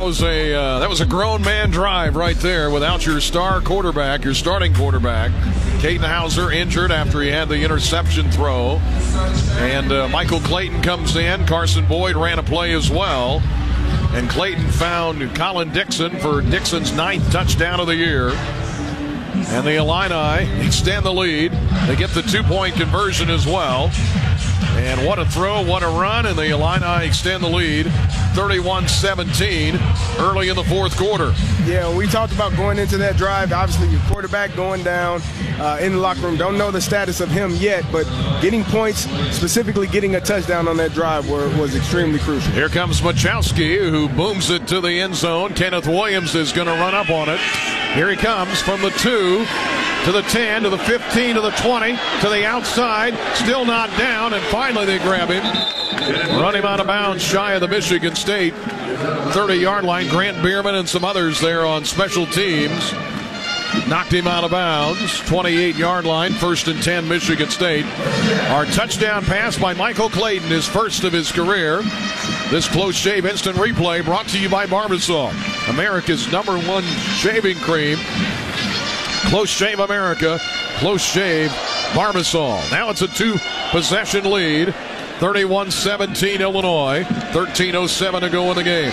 was a grown man drive right there without your star quarterback, your starting quarterback. Caden Hauser injured after he had the interception throw. And Michael Clayton comes in. Carson Boyd ran a play as well. And Clayton found Colin Dixon for Dixon's 9th touchdown of the year. And the Illini extend the lead. They get the 2-point conversion as well. And what a throw, what a run, and the Illini extend the lead 31-17 early in the fourth quarter. Yeah, we talked about going into that drive. Obviously, your quarterback going down in the locker room. Don't know the status of him yet, but getting points, specifically getting a touchdown on that drive was extremely crucial. Here comes Machowski, who booms it to the end zone. Kenneth Williams is going to run up on it. Here he comes from the 2 to the 10 to the 15 to the 20 to the outside. Still not down, and finally they grab him. Run him out of bounds shy of the Michigan State 30-yard line. Grant Bierman and some others there on special teams knocked him out of bounds. 28-yard line, 1st and 10 Michigan State. Our touchdown pass by Michael Clayton, his first of his career. This close shave instant replay brought to you by Barbasol, America's #1 shaving cream. Close shave America, close shave Barbasol. Now it's a 2-possession lead. 31-17 Illinois. 13:07 to go in the game.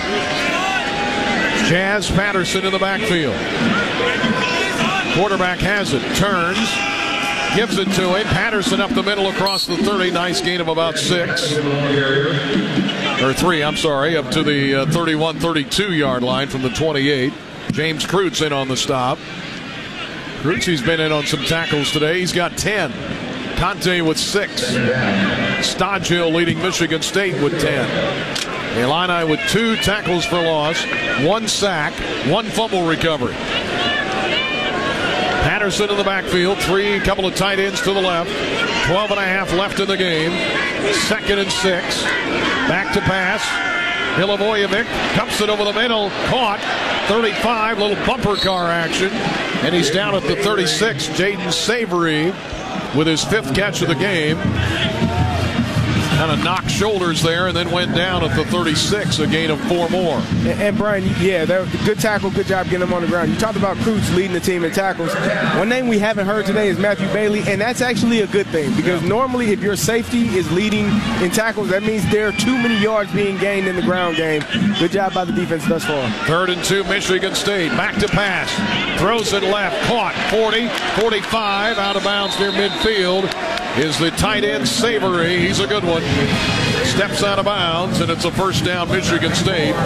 Jazz Patterson in the backfield. Quarterback has it, turns, gives it to him. Patterson up the middle across the 30. Nice gain of about 6. Or 3, I'm sorry, up to the 31-32 line from the 28. James Kreutz in on the stop. Kreutz, he's been in on some tackles today. He's got 10. Conte with 6. Stodgill leading Michigan State with 10. The Illini with 2 tackles for loss, 1 sack, 1 fumble recovery. Patterson in the backfield, 3, couple of tight ends to the left. 12.5 left in the game. 2nd and 6. Back to pass. Milivojevic dumps it over the middle. Caught. 35, little bumper car action. And he's down at the 36. Jaden Savory with his 5th catch of the game. Kind of knocked shoulders there and then went down at the 36, a gain of 4 more. And Brian, yeah, good tackle, good job getting him on the ground. You talked about Kreutz leading the team in tackles. One name we haven't heard today is Matthew Bailey, and that's actually a good thing because normally if your safety is leading in tackles, that means there are too many yards being gained in the ground game. Good job by the defense thus far. 3rd and 2, Michigan State. Back to pass. Throws it left. Caught. 40, 45, out of bounds near midfield. Is the tight end Savory. He's a good one. Steps out of bounds, and it's a first down, Michigan State.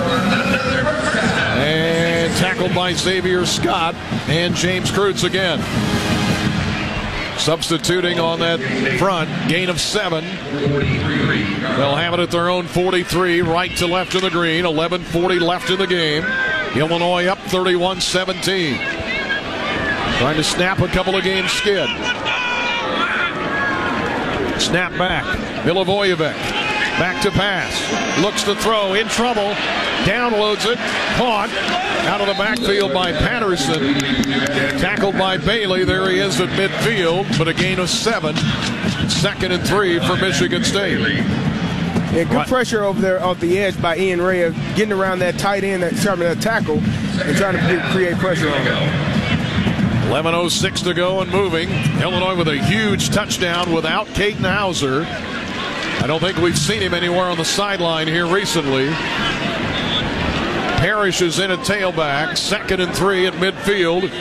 And tackled by Xavier Scott and James Kreutz again. Substituting on that front, gain of 7. They'll have it at their own 43, right to left in the green. 11:40 left in the game. Illinois up 31-17. Trying to snap a couple of games skid. Snap back. Milivojevic. Back to pass. Looks to throw. In trouble. Downloads it. Caught. Out of the backfield by Patterson. Tackled by Bailey. There he is at midfield. But a gain of 7. 2nd and 3 for Michigan State. Yeah, good pressure over there off the edge by Ian Ray, getting around that tight end, that tackle, and trying to create pressure on him. 11:06 to go and moving. Illinois with a huge touchdown without Caden Hauser. I don't think we've seen him anywhere on the sideline here recently. Parrish is in at tailback. 2nd and 3 at midfield.